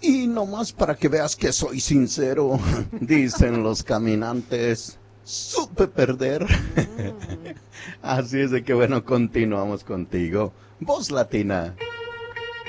Y nomás para que veas que soy sincero, dicen los caminantes, supe perder. Así es de que bueno, continuamos contigo. Voz Latina.